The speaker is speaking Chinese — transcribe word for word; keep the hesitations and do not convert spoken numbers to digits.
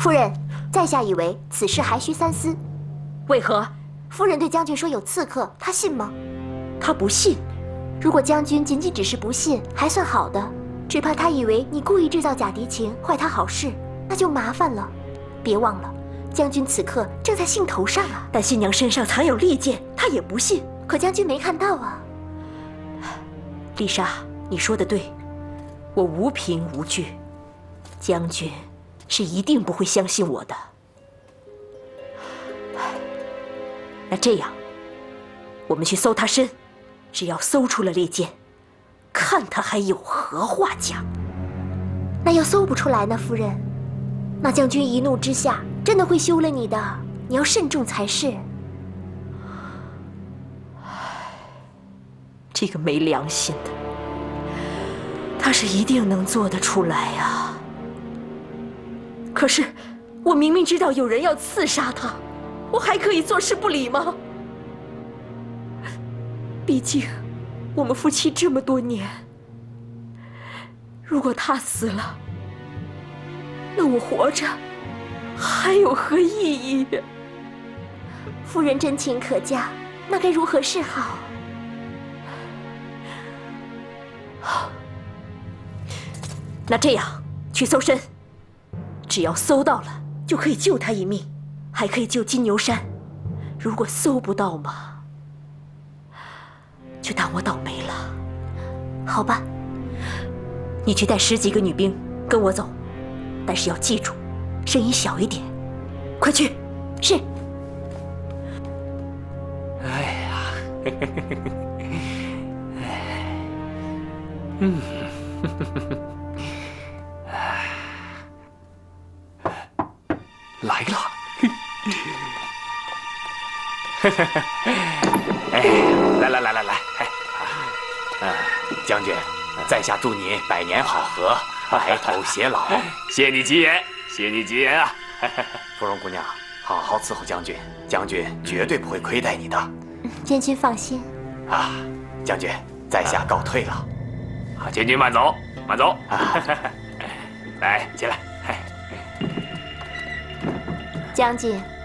夫人，在下以为此事还需三思。 为何？ 夫人对将军说有刺客，他信吗？ 他不信。 如果将军仅仅只是不信，还算好的。只怕他以为你故意制造假敌情，坏他好事，那就麻烦了。别忘了，将军此刻正在兴头上啊。 但新娘身上藏有利剑，他也不信。 可将军没看到啊。 丽莎，你说的对，我无凭无据，将军是一定不会相信我的。那这样，我们去搜他身，只要搜出了利剑，看他还有何话讲。 那要搜不出来呢，夫人，那将军一怒之下真的会休了你的，你要慎重才是。 这个没良心的，他是一定能做得出来呀。可是，我明明知道有人要刺杀他，我还可以坐视不理吗？毕竟，我们夫妻这么多年，如果他死了，那我活着还有何意义呀？ 夫人真情可嘉，那该如何是好？ 那这样，去搜身，只要搜到了，就可以救他一命，还可以救金牛山。如果搜不到嘛，就当我倒霉了。 好吧， 你去带十几个女兵跟我走，但是要记住，声音小一点。快去！ 是。 哎呀，嗯，来了。哎，来来来来来，哎，啊，将军，在下祝你百年好合，白头偕老。谢你吉言，谢你吉言啊！芙蓉姑娘，好好伺候将军，将军绝对不会亏待你的。 将军放心。 啊，将军，在下告退了。 啊，将军慢走，慢走。 啊， 来，起来。 将军。